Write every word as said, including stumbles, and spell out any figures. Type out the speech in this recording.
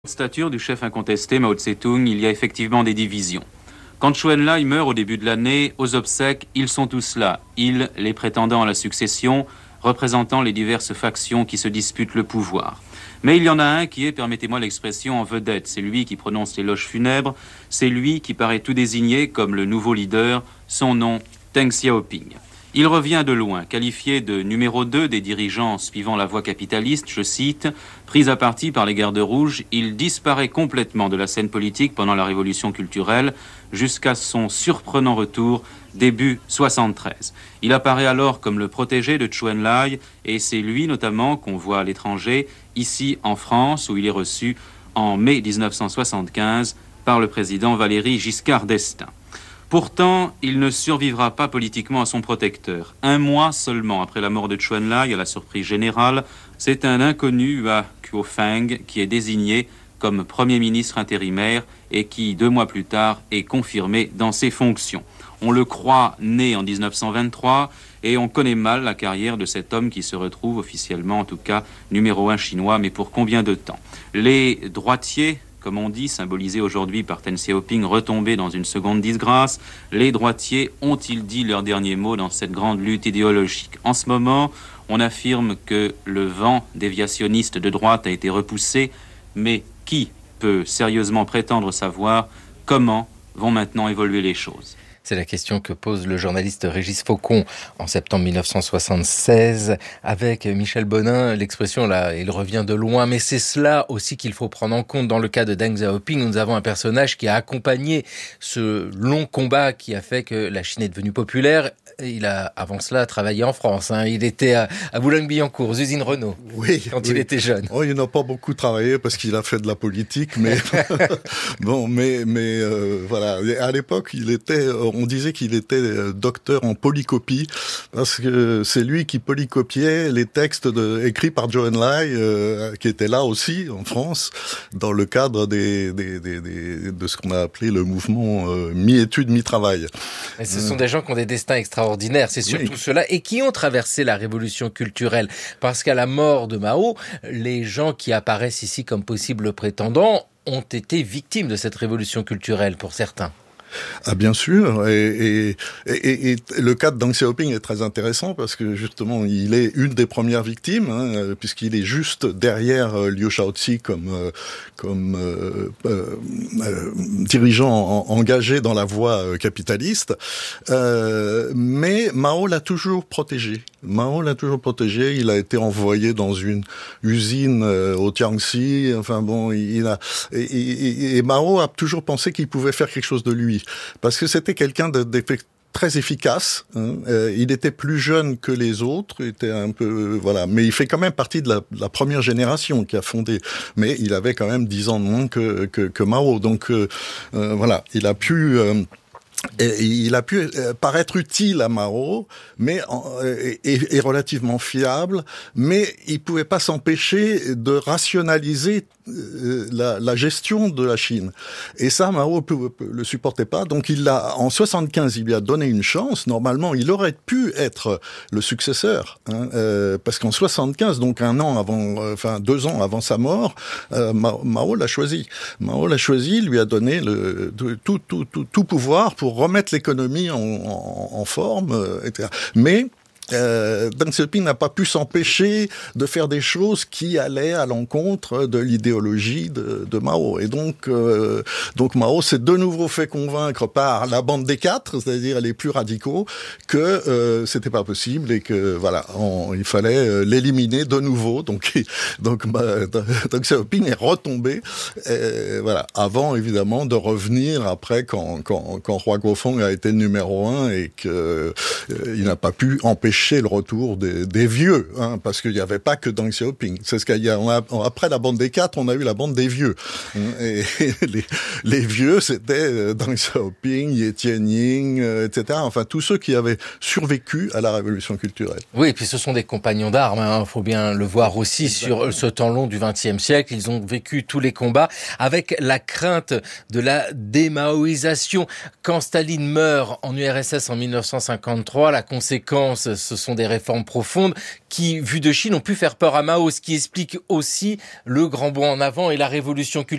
Stature du chef incontesté Mao Tse-tung, il y a effectivement des divisions. Quand Chou En-lai meurt au début de l'année, aux obsèques, ils sont tous là. Ils, les prétendants à la succession, représentant les diverses factions qui se disputent le pouvoir. Mais il y en a un qui est, permettez-moi l'expression, en vedette. C'est lui qui prononce l'éloge funèbre. C'est lui qui paraît tout désigné comme le nouveau leader. Son nom, Deng Xiaoping. Il revient de loin, qualifié de numéro deux des dirigeants suivant la voie capitaliste, je cite, « Pris à partie par les gardes rouges, il disparaît complètement de la scène politique pendant la révolution culturelle jusqu'à son surprenant retour début soixante-treize. Il apparaît alors comme le protégé de Chou En-lai et c'est lui notamment qu'on voit à l'étranger, ici en France où il est reçu en mai dix-neuf cent soixante-quinze par le président Valéry Giscard d'Estaing. Pourtant, il ne survivra pas politiquement à son protecteur. Un mois seulement après la mort de Chou En-lai, à la surprise générale, c'est un inconnu à Kuo Feng qui est désigné comme Premier ministre intérimaire et qui, deux mois plus tard, est confirmé dans ses fonctions. On le croit né en dix-neuf cent vingt-trois et on connaît mal la carrière de cet homme qui se retrouve officiellement, en tout cas, numéro un chinois, mais pour combien de temps ? Les droitiers, comme on dit, symbolisé aujourd'hui par Deng Xiaoping, retombé dans une seconde disgrâce. Les droitiers ont-ils dit leur dernier mot dans cette grande lutte idéologique ? En ce moment, on affirme que le vent déviationniste de droite a été repoussé, mais qui peut sérieusement prétendre savoir comment vont maintenant évoluer les choses ? C'est la question que pose le journaliste Régis Faucon en septembre dix-neuf cent soixante-seize avec Michel Bonin. L'expression là, il revient de loin, mais c'est cela aussi qu'il faut prendre en compte. Dans le cas de Deng Xiaoping, nous avons un personnage qui a accompagné ce long combat qui a fait que la Chine est devenue populaire. Il a, avant cela, travaillé en France. Hein. Il était à, à Boulogne-Billancourt, aux usines Renault, oui, quand oui. il était jeune. Oh, il n'a pas beaucoup travaillé parce qu'il a fait de la politique, mais bon, mais mais euh, voilà. À l'époque, il était, on disait qu'il était docteur en polycopie parce que c'est lui qui polycopiait les textes de, écrits par Chou En-lai, euh, qui était là aussi en France dans le cadre des, des, des, des de ce qu'on a appelé le mouvement euh, mi-études mi-travail. Et ce euh... sont des gens qui ont des destins extraordinaires. C'est surtout oui. ceux-là et qui ont traversé la révolution culturelle. Parce qu'à la mort de Mao, les gens qui apparaissent ici comme possibles prétendants ont été victimes de cette révolution culturelle pour certains. Ah bien sûr, et, et, et, et le cas de Deng Xiaoping est très intéressant parce que justement il est une des premières victimes, hein, puisqu'il est juste derrière euh, Liu Shaoqi comme euh, comme euh, euh, euh, dirigeant en, engagé dans la voie euh, capitaliste. Euh, mais Mao l'a toujours protégé. Mao l'a toujours protégé. Il a été envoyé dans une usine euh, au Jiangxi. Enfin bon, il a et, et, et Mao a toujours pensé qu'il pouvait faire quelque chose de lui. Parce que c'était quelqu'un de, de très efficace. Hein. Euh, il était plus jeune que les autres, il était un peu euh, voilà, mais il fait quand même partie de la, de la première génération qui a fondé. Mais il avait quand même dix ans de moins que que, que Mao, donc euh, euh, voilà, il a pu. Euh, Et il a pu paraître utile à Mao, mais et, et relativement fiable, mais il pouvait pas s'empêcher de rationaliser la, la gestion de la Chine. Et ça, Mao le supportait pas. Donc il l'a, en soixante-quinze, il lui a donné une chance. Normalement, il aurait pu être le successeur, hein, euh, parce qu'en soixante-quinze, donc un an avant, euh, enfin deux ans avant sa mort, euh, Mao, Mao l'a choisi. Mao l'a choisi, lui a donné le tout, tout, tout, tout pouvoir pour remettre l'économie en, en, en forme, euh, et cetera. Mais Euh, Deng Xiaoping n'a pas pu s'empêcher de faire des choses qui allaient à l'encontre de l'idéologie de, de Mao. Et donc, euh, donc Mao s'est de nouveau fait convaincre par la bande des quatre, c'est-à-dire les plus radicaux, que euh, c'était pas possible et que voilà, on, il fallait l'éliminer de nouveau. Donc, donc bah, Deng Xiaoping est retombé, et, voilà, avant évidemment de revenir après quand quand, quand Hua Guofeng a été le numéro un et que euh, il n'a pas pu empêcher le retour des, des vieux, hein, parce qu'il n'y avait pas que Deng Xiaoping. C'est ce qu'il y a, on a, après la bande des quatre, on a eu la bande des vieux. Et, et les, les vieux, c'était Deng Xiaoping, Ye Tianying, euh, et cetera. Enfin, tous ceux qui avaient survécu à la révolution culturelle. Oui, et puis ce sont des compagnons d'armes, hein, faut bien le voir aussi. Exactement. Sur ce temps long du vingtième siècle. Ils ont vécu tous les combats avec la crainte de la démaoïsation. Quand Staline meurt en U R S S en mille neuf cent cinquante-trois, la conséquence, ce sont des réformes profondes qui, vues de Chine, ont pu faire peur à Mao, ce qui explique aussi le grand bond en avant et la révolution culturelle